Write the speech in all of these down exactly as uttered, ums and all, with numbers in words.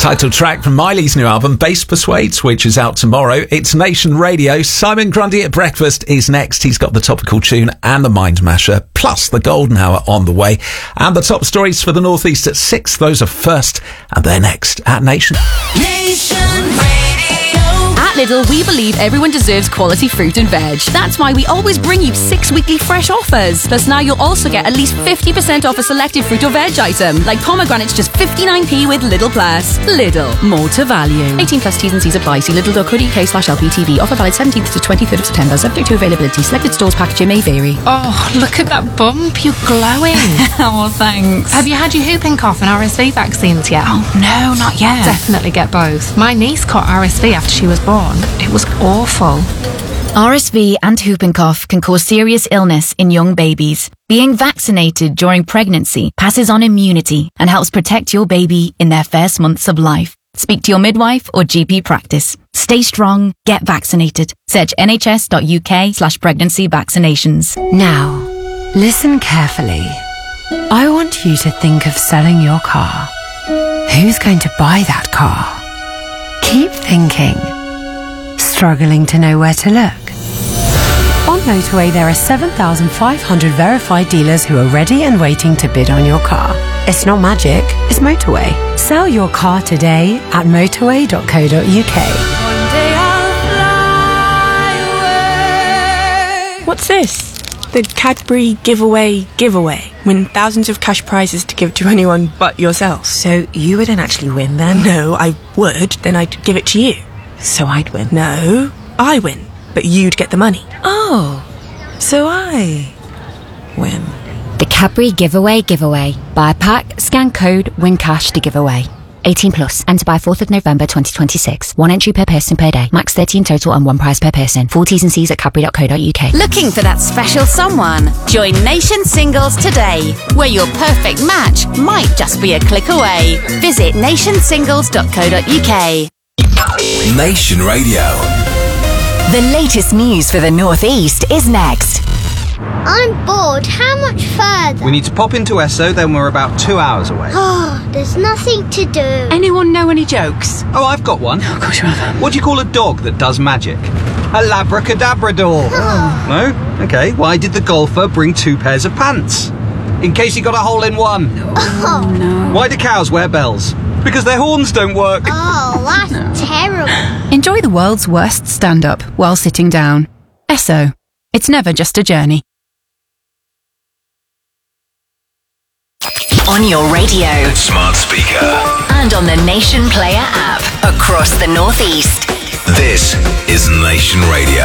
Title track from Miley's new album, Bass Persuades, which is out tomorrow. It's Nation Radio. Simon Grundy at breakfast is next. He's got the topical tune and the Mind Masher, plus the golden hour on the way. And the top stories for the North East at six. Those are first, and they're next at Nation. Nation Radio. At Lidl, we believe everyone deserves quality fruit and veg. That's why we always bring you six weekly fresh offers. Plus now you'll also get at least fifty percent off a selected fruit or veg item, like pomegranates just fifty-nine p with Lidl Plus. Lidl, more to value. eighteen plus T's and C's apply. See lidl.co.uk slash LPTV. Offer valid seventeenth to twenty-third of September. Subject to availability. Selected stores packaging may vary. Oh, look at that bump. You're glowing. Oh, thanks. Have you had your whooping cough and R S V vaccines yet? Oh, no, not yet. Definitely get both. My niece caught R S V after she was born. It was awful. R S V and whooping cough can cause serious illness in young babies. Being vaccinated during pregnancy passes on immunity and helps protect your baby in their first months of life. Speak to your midwife or G P practice. Stay strong, get vaccinated. Search nhs.uk slash pregnancy vaccinations. Now, listen carefully. I want you to think of selling your car. Who's going to buy that car? Keep thinking. Struggling to know where to look? On Motorway, there are seven thousand five hundred verified dealers who are ready and waiting to bid on your car. It's not magic, it's Motorway. Sell your car today at motorway dot co dot uk. What's this? The Cadbury Giveaway Giveaway. Win thousands of cash prizes to give to anyone but yourself. So you wouldn't actually win then? No, I would. Then I'd give it to you. So I'd win? No, I win. But you'd get the money. Oh, so I win. The Cadbury Giveaway Giveaway. Buy a pack, scan code, win cash to give away. eighteen plus. Enter by fourth of November twenty twenty-six. One entry per person per day. Max thirty in total and one prize per person. Full T's and C's at cadbury dot co dot uk. Looking for that special someone? Join Nation Singles today, where your perfect match might just be a click away. Visit nation singles dot co dot uk. Nation Radio. The latest news for the North East is next. I'm bored. How much further? We need to pop into Esso, then we're about two hours away. Oh, there's nothing to do. Anyone know any jokes? Oh, I've got one. Oh, gosh, you have. What do you call a dog that does magic? A labracadabrador. Oh. No? Okay. Why did the golfer bring two pairs of pants? In case he got a hole in one. Oh, no. Why do cows wear bells? Because their horns don't work. Oh, that's no. terrible. Enjoy the world's worst stand-up while sitting down. Esso. It's never just a journey. On your radio, Smart speaker, and on the Nation Player app across the North East. this is Nation Radio.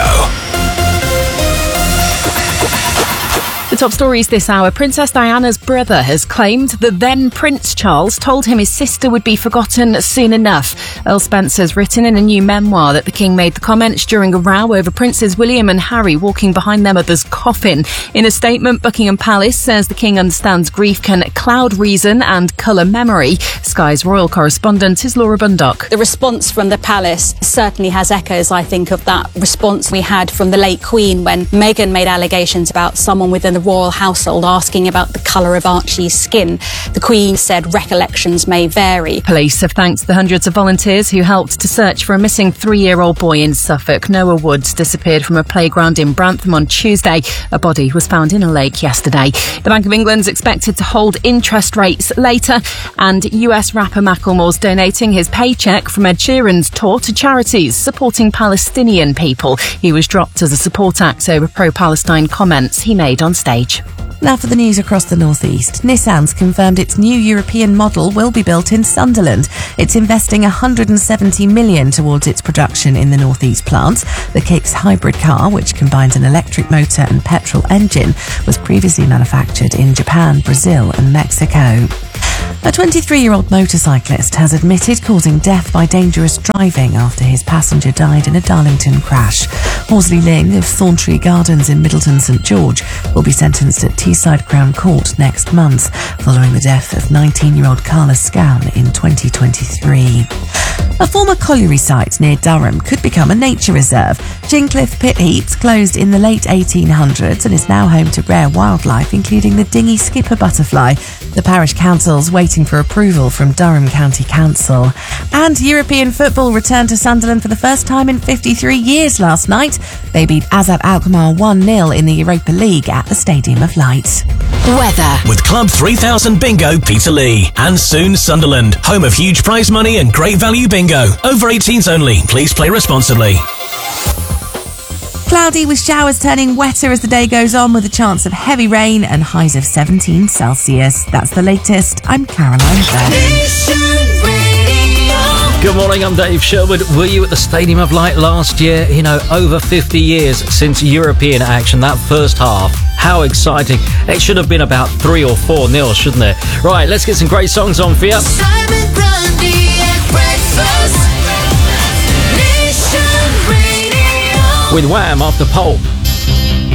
The top stories this hour. Princess Diana's brother has claimed that then Prince Charles told him his sister would be forgotten soon enough. Earl Spencer's written in a new memoir that the King made the comments during a row over Princes William and Harry walking behind their mother's coffin. In a statement, Buckingham Palace says the King understands grief can cloud reason and colour memory. Sky's royal correspondent is Laura Bundock. The response from the palace certainly has echoes, I think, of that response we had from the late Queen when Meghan made allegations about someone within the royal household asking about the colour of Archie's skin. The Queen said recollections may vary. Police have thanked the hundreds of volunteers who helped to search for a missing three-year-old boy in Suffolk. Noah Woods disappeared from a playground in Brantham on Tuesday. A body was found in a lake yesterday. The Bank of England's expected to hold interest rates later, and U S rapper Macklemore's donating his paycheck from Ed Sheeran's tour to charities supporting Palestinian people. He was dropped as a support act over pro-Palestine comments he made on stage. Now for the news across the North East. Nissan's confirmed its new European model will be built in Sunderland. It's investing one hundred seventy million dollars towards its production in the North East plants. The Kicks hybrid car, which combines an electric motor and petrol engine, was previously manufactured in Japan, Brazil and Mexico. A twenty-three-year-old motorcyclist has admitted causing death by dangerous driving after his passenger died in a Darlington crash. Horsley Ling of Thorntree Gardens in Middleton St George will be sentenced at Teesside Crown Court next month following the death of nineteen-year-old Carla Scown in twenty twenty-three. A former colliery site near Durham could become a nature reserve. Chincliffe Pit Heaps closed in the late eighteen hundreds and is now home to rare wildlife, including the dinghy skipper butterfly. The parish council's waiting for approval from Durham County Council. And European football returned to Sunderland for the first time in fifty-three years last night. They beat Azad Alkmaar one nil in the Europa League at the Stadium of Light. Weather. With Club three thousand Bingo Peterlee. And soon Sunderland, home of huge prize money and great value bingo. Over eighteens only. Please play responsibly. Cloudy with showers turning wetter as the day goes on, with a chance of heavy rain and highs of seventeen Celsius. That's the latest. I'm Caroline Byrne. Good morning, I'm Dave Sherwood. Were you at the Stadium of Light last year? You know, over fifty years since European action, that first half. How exciting. It should have been about three or four nil, shouldn't it? Right, let's get some great songs on for you. Simon Grundy at breakfast. Nation Radio. With Wham! After Pulp.